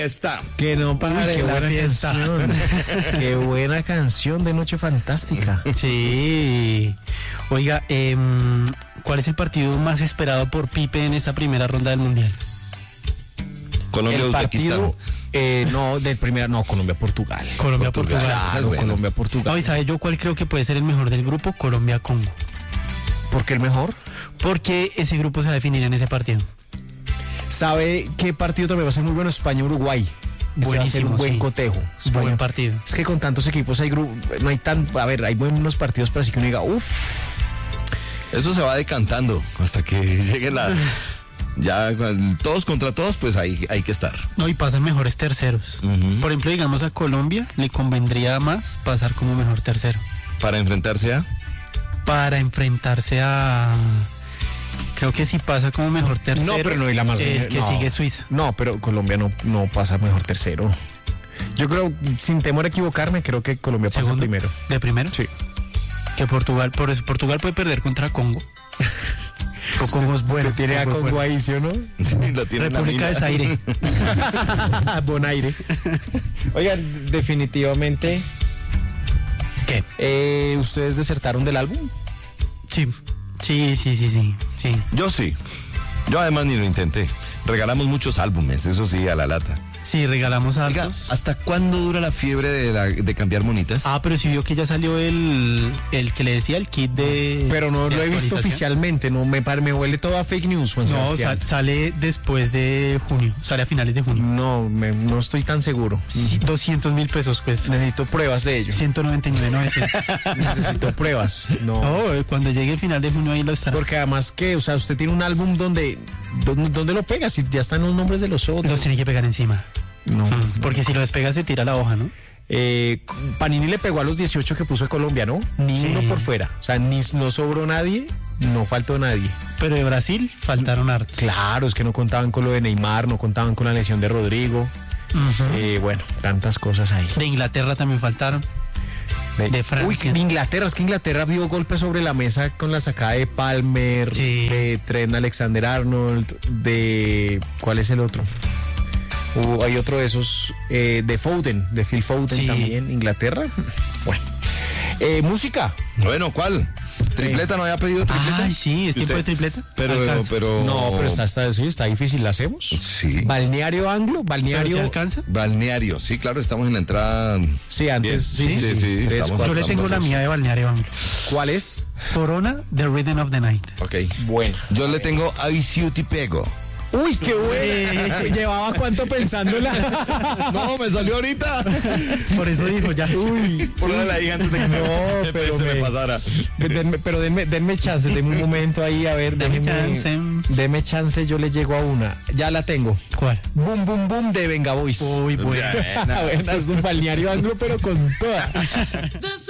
Está. Que no pare qué la buena fiesta. canción. Qué buena canción de Noche Fantástica. Sí. Oiga, ¿cuál es el partido más esperado por Pipe en esta primera ronda del Mundial? Colombia, El Uzbekistán. partido, Colombia-Portugal. Colombia-Portugal. Claro, Bueno. Colombia-Portugal. No, ¿y sabe yo cuál creo que puede ser el mejor del grupo? Colombia-Congo. ¿Por qué el mejor? Porque ese grupo se va a definir en ese partido. ¿Sabe qué partido también va a ser muy bueno? España-Uruguay. Ese va a ser un Buenísimo, buen sí. cotejo. Buen partido. Es que con tantos equipos hay no hay hay buenos partidos, pero así que uno diga, Eso se va decantando hasta que llegue la... Ya todos contra todos, pues hay que estar. No, y pasan mejores terceros. Ujú. Por ejemplo, digamos a Colombia le convendría más pasar como mejor tercero. Para enfrentarse a... Para enfrentarse a... Creo que si pasa como mejor tercero. No, pero no, y la más el que no. sigue Suiza. No, pero Colombia no pasa mejor tercero. Yo creo, sin temor a equivocarme, creo que Colombia pasa Segundo. primero. ¿De primero? Sí. Que Portugal, por eso Portugal puede perder contra Congo. O Congo es bueno. Tiene a Congo es Congo bueno. ahí, ¿sí o no? Sí, lo tiene en la República mina. de Zaire. Bonaire. Oigan, definitivamente, ¿Qué? ¿ustedes desertaron del álbum? Sí. Sí. Yo sí. Yo además ni lo intenté. Regalamos muchos álbumes, eso sí, a la lata. Sí, regalamos Oiga, altos. ¿hasta cuándo dura la fiebre de cambiar monitas? Ah, pero sí vio que ya salió el que le decía el kit de... Pero no de lo he visto actualización. oficialmente, me huele todo a fake news, Juan No, Sebastián. sale después de junio, sale a finales de junio. No estoy tan seguro. Sí, 200,000 pesos, pues. Necesito pruebas de ello. 199,900. Necesito pruebas. No. No, cuando llegue el final de junio ahí lo estará. Porque además que, o sea, usted tiene un álbum donde lo pega, si ya están los nombres de los otros. Los tiene que pegar encima. No. Porque si lo despega se tira la hoja, ¿no? Panini le pegó a los 18 que puso de Colombia, ¿no? Ni Sí. uno por fuera. O sea, no sobró nadie, no faltó nadie. Pero de Brasil faltaron hartos. Claro, es que no contaban con lo de Neymar, no contaban con la lesión de Rodrigo. Ujú. Bueno, tantas cosas ahí. De Inglaterra también faltaron. De Francia. Uy, Inglaterra, es que Inglaterra dio golpes sobre la mesa con la sacada de Palmer, Sí. de Trent Alexander-Arnold, ¿cuál es el otro? Hay otro de esos, de Foden, de Phil Foden Sí. también, Inglaterra. Bueno. Música. Bueno, ¿cuál? ¿Tripleta? ¿No había pedido tripleta? Ay, sí, es ¿Y tiempo de usted? tripleta. Pero... No, pero está difícil, ¿la hacemos? Sí. Balneario Anglo, ¿Pero balneario. se alcanza? Balneario, sí, claro, estamos en la entrada. Sí, antes. Bien. Sí, Tres, estamos. Yo le cuatro. tengo la mía de Balneario Anglo. ¿Cuál es? Corona, The Rhythm of the Night. Ok. Buena. Yo le tengo Aviciu Pego. Uy, qué buena. ¿Llevaba cuánto pensándola? No, me salió ahorita. Por eso dijo ya. Uy. Por la dije antes de que No, pero se me me- pasara. Denme chance, denme un momento ahí, a ver, Deme chance. Deme chance, yo le llego a una. Ya la tengo. ¿Cuál? Boom, boom, boom de Venga Boys. Uy, bueno. Buena. Buena, es un balneario anglo, pero con toda.